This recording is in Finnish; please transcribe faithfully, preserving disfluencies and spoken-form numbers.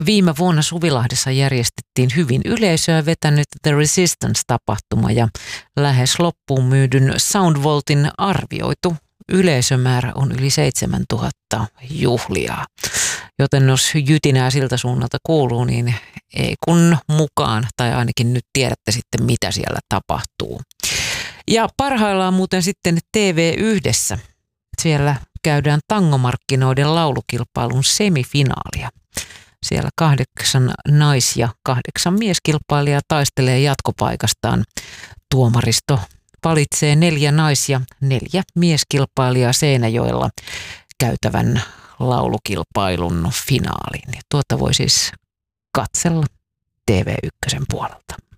viime vuonna Suvilahdessa järjestettiin hyvin yleisöä vetänyt The Resistance-tapahtuma ja lähes loppuun myydyn Soundvoltin arvioitu yleisömäärä on yli seitsemäntuhatta juhlijaa. Joten jos jytinää siltä suunnalta kuuluu, niin ei kun mukaan, tai ainakin nyt tiedätte sitten mitä siellä tapahtuu. Ja parhaillaan muuten sitten T V yhdessä. Siellä käydään tangomarkkinoiden laulukilpailun semifinaalia. Siellä kahdeksan nais- ja kahdeksan mieskilpailijaa taistelee jatkopaikastaan. Tuomaristo valitsee neljä nais- ja neljä mieskilpailijaa Seinäjoella käytävän laulukilpailun finaaliin. Tuota voi siis katsella T V yksi puolelta.